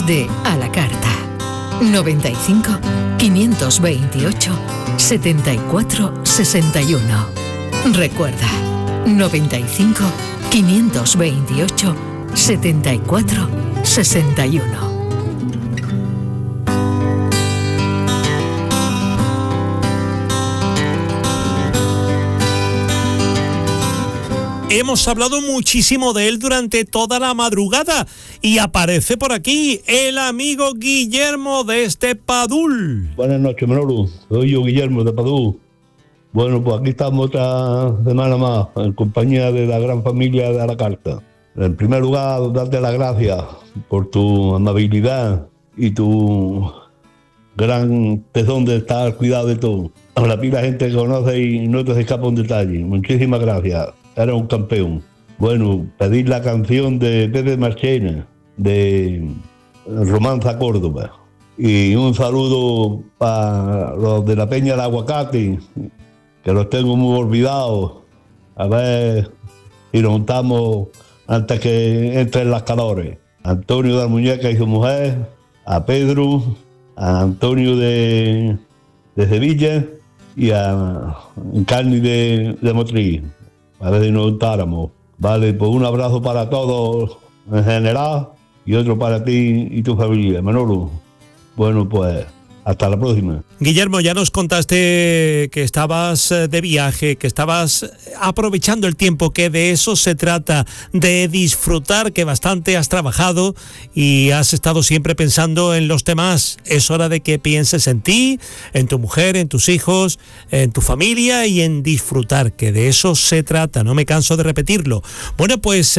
de A la Carta. 95 528 74 61. Recuerda, 95 528 74 61. Hemos hablado muchísimo de él durante toda la madrugada y aparece por aquí el amigo Guillermo desde Padul. Buenas noches, Manolo. Soy yo, Guillermo de Padul. Bueno, pues aquí estamos otra semana más en compañía de la gran familia de A la Carta. En primer lugar, darte las gracias por tu amabilidad y tu gran tesón de estar al cuidado de todo. A la pila gente que conoce y no te se escapa un detalle. Muchísimas gracias. Era un campeón. Bueno, pedir la canción de Pepe Marchena, de Romanza Córdoba. Y un saludo para los de la Peña del Aguacate, que los tengo muy olvidados. A ver si nos juntamos antes que entren las calores. A Antonio de la Muñeca y su mujer, a Pedro, a Antonio de Sevilla y a Encarni de Motriz. A ver si nos juntáramos. Vale, pues un abrazo para todos en general y otro para ti y tu familia. Manolo, bueno, pues hasta la próxima. Guillermo, ya nos contaste que estabas de viaje, que estabas aprovechando el tiempo, que de eso se trata, de disfrutar, que bastante has trabajado y has estado siempre pensando en los demás. Es hora de que pienses en ti, en tu mujer, en tus hijos, en tu familia y en disfrutar, que de eso se trata, no me canso de repetirlo. Bueno, pues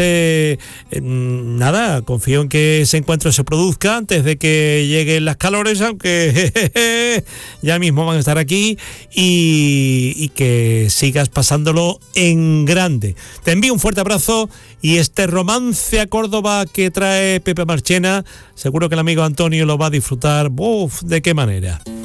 nada, confío en que ese encuentro se produzca antes de que lleguen las calores, aunque ya mismo van a estar aquí, y que sigas pasándolo en grande. Te envío un fuerte abrazo y este Romance a Córdoba que trae Pepe Marchena, seguro que el amigo Antonio lo va a disfrutar. ¡Uf! ¿De qué manera?